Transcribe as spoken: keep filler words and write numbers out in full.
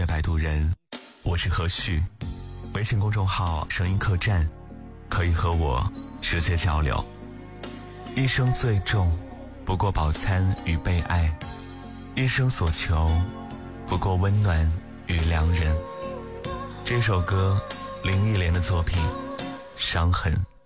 摆渡人，我是何旭。微信公众号声音客栈可以和我直接交流。一生最重不过饱餐与被爱，一生所求不过温暖与良人。这首歌林忆莲的作品《伤痕》。